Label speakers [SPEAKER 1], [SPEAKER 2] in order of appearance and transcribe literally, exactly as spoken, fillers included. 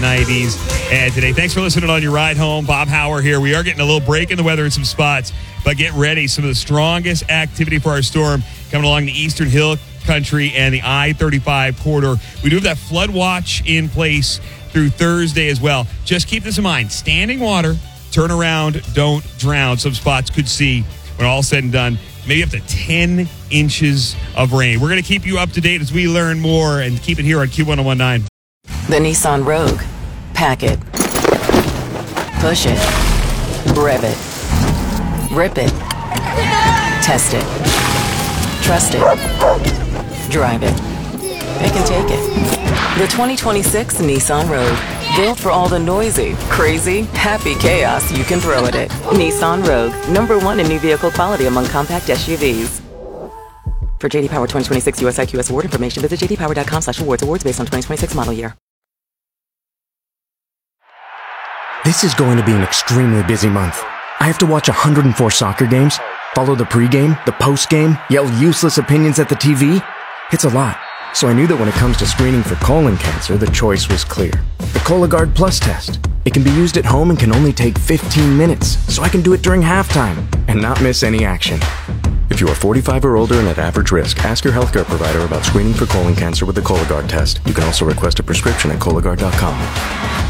[SPEAKER 1] nineties. And today, thanks for listening on your ride home. Bob Hauer here. We are getting a little break in the weather in some spots, but get ready. Some of the strongest activity for our storm coming along the Eastern Hill Country and the I thirty-five corridor. We do have that flood watch in place through Thursday as well. Just keep this in mind. Standing water, turn around, don't drown. Some spots could see, when all said and done, maybe up to ten inches of rain. We're going to keep you up to date as we learn more and keep it here on Q ten nineteen.
[SPEAKER 2] The Nissan Rogue. Pack it. Push it. Rev it. Rip it. Test it. Trust it. Drive it. Pick and take it. The twenty twenty-six Nissan Rogue. Built for all the noisy, crazy, happy chaos you can throw at it. Nissan Rogue. Number one in new vehicle quality among compact S U Vs. For J D Power twenty twenty-six U S I Q S award information, visit j d power dot com slash awards. Awards based on twenty twenty-six model year.
[SPEAKER 3] This is going to be an extremely busy month. I have to watch one hundred four soccer games, follow the pregame, the postgame, yell useless opinions at the T V. It's a lot. So I knew that when it comes to screening for colon cancer, the choice was clear. The Cologuard Plus test. It can be used at home and can only take fifteen minutes, so I can do it during halftime and not miss any action. If you are forty-five or older and at average risk, ask your healthcare provider about screening for colon cancer with the Cologuard test. You can also request a prescription at Cologuard dot com.